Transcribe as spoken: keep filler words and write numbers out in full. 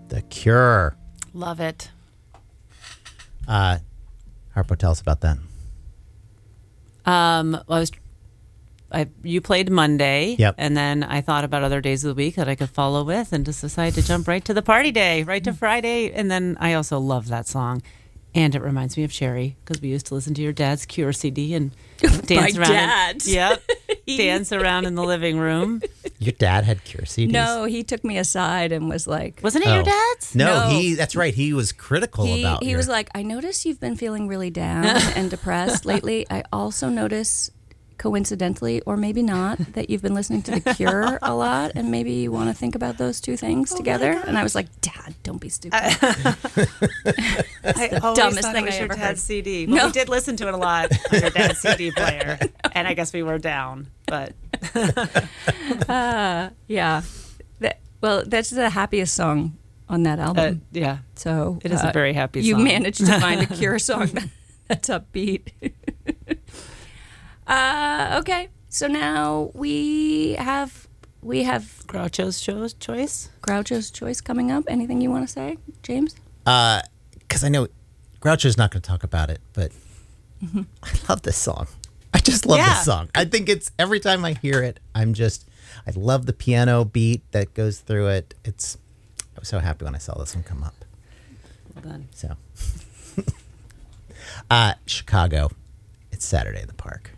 The Cure. Love it. Uh, Harpo, tell us about that. Um, I was, I you played Monday, Yep. and then I thought about other days of the week that I could follow with, and just decided to jump right to the party day, right to Friday, and then I also love that song, and it reminds me of Sherry because we used to listen to your dad's Cure C D and dance My around. dad. In, yep, dance around in the living room. Your dad had Cure C Ds? No, he took me aside and was like, Wasn't it Oh. your dad's? No, No. he. That's right. He was critical he, about he your- was like, I notice you've been feeling really down and depressed lately. I also notice, coincidentally, or maybe not, that you've been listening to The Cure a lot, and maybe you want to think about those two things Oh together. And I was like, Dad, don't be stupid. I always dumbest thought thing it was I your ever dad's heard. C D. Well, No. we did listen to it a lot on your dad's C D player, and I guess we were down, but uh, yeah. That, well, that's the happiest song on that uh, album. yeah, so it is uh, a very happy you song. managed to find a Cure song that, that's upbeat. uh, okay, so now we have we have Groucho's cho- choice. Groucho's Choice coming up. Anything you want to say, James? Uh, because I know Groucho's not going to talk about it, but I love this song. I just love Yeah. this song. I think it's every time I hear it, I'm just, I love the piano beat that goes through it. It's, I was so happy when I saw this one come up. Well done. So, uh, Chicago, it's Saturday in the Park.